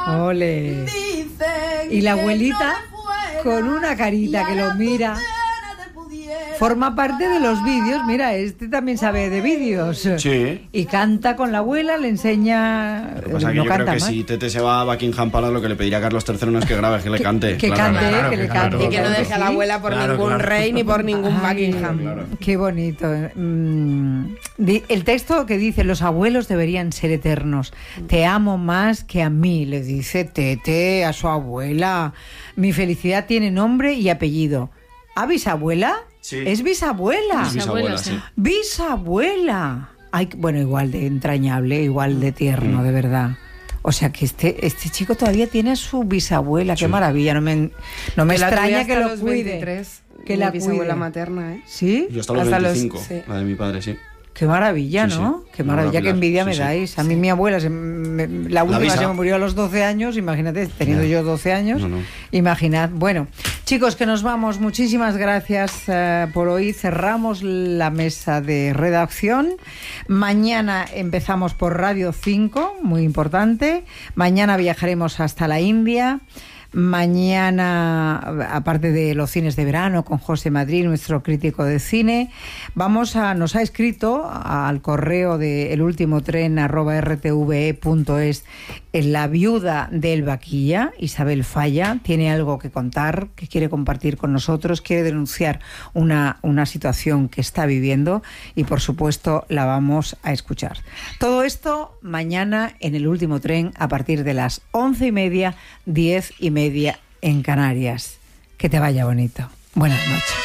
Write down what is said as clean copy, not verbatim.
Ole. Y la abuelita con una carita que lo mira. Forma parte de los vídeos, mira, este también sabe de vídeos. Sí. Y canta con la abuela, le enseña... Lo que pasa es que yo creo que si Tete se va a Buckingham Palace, lo que le pediría a Carlos III no es que grabe, es que le cante. Que le cante. Y que no deje a la abuela por ningún rey ni por ningún Buckingham. Claro. Qué bonito. El texto que dice, los abuelos deberían ser eternos. Te amo más que a mí, le dice Tete a su abuela. Mi felicidad tiene nombre y apellido. ¿Ah, bisabuela? Sí. Es bisabuela. Es bisabuela, sí. Bisabuela. Ay, bueno, igual de entrañable, igual de tierno, de verdad. O sea que este chico todavía tiene a su bisabuela. Qué maravilla. No me extraña que lo cuide. 23, que la bisabuela cuide. materna, ¿eh? ¿Sí? Yo hasta los 25, la de mi padre, sí. Qué maravilla, Sí, ¿no? sí. Qué maravilla, qué envidia me Sí. dais. A mí mi abuela, la última se me murió a los 12 años, imagínate, teniendo yo 12 años. No. Imaginad. Bueno, chicos, que nos vamos. Muchísimas gracias por hoy. Cerramos la mesa de redacción. Mañana empezamos por Radio 5, muy importante. Mañana viajaremos hasta la India. Mañana, aparte de los cines de verano con José Madrid, nuestro crítico de cine, nos ha escrito al correo de elultimotren@rtve.es la viuda del Vaquilla, Isabel Falla, tiene algo que contar, que quiere compartir con nosotros, quiere denunciar una situación que está viviendo y por supuesto la vamos a escuchar. Todo esto mañana en El Último Tren a partir de las 11:30, 10:30 en Canarias. Que te vaya bonito. Buenas noches.